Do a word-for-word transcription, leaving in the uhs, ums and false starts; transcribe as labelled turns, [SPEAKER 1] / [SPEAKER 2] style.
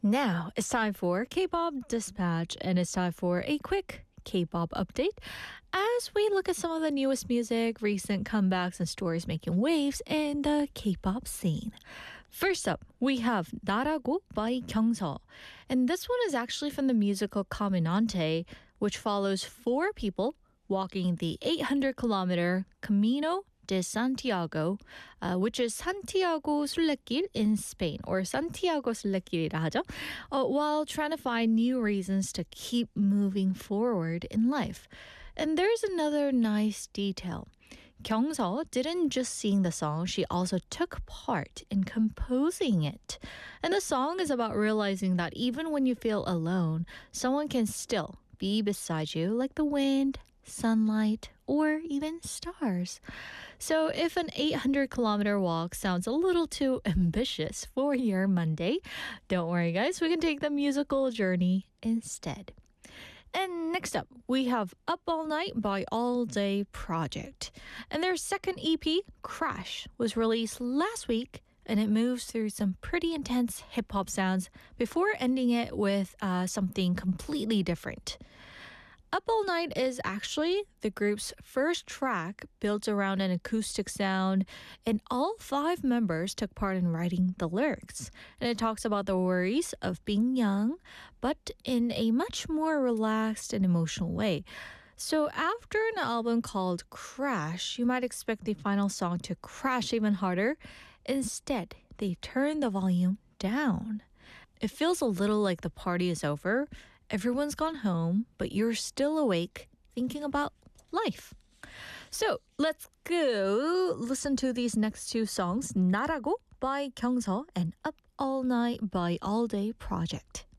[SPEAKER 1] Now it's time for K-pop Dispatch, and it's time for a quick K-pop update as we look at some of the newest music, recent comebacks, and stories making waves in the K-pop scene. First up, we have 나라고 by Kyungseo, and this one is actually from the musical Caminante, which follows four people walking the eight hundred kilometer Camino de Santiago, uh, which is Santiago Surle길 in Spain, or Santiago Surle길이라 하죠, uh, while trying to find new reasons to keep moving forward in life. And there's another nice detail. Kyungseo didn't just sing the song, she also took part in composing it. And the song is about realizing that even when you feel alone, someone can still be beside you, like the wind, sunlight, or even stars. So if an eight hundred kilometer walk sounds a little too ambitious for your Monday, don't worry guys, we can take the musical journey instead. And next up, we have Up All Night by All Day Project. And their second E P, Crash, was released last week, and it moves through some pretty intense hip-hop sounds before ending it with uh, something completely different. Up All Night is actually the group's first track built around an acoustic sound, and all five members took part in writing the lyrics. And it talks about the worries of being young, but in a much more relaxed and emotional way. So after an album called Crash, you might expect the final song to crash even harder. Instead, they turn the volume down. It feels a little like the party is over. Everyone's gone home, but you're still awake thinking about life. So let's go listen to these next two songs, 나라고 by Kyungseo and Up All Night by All Day Project.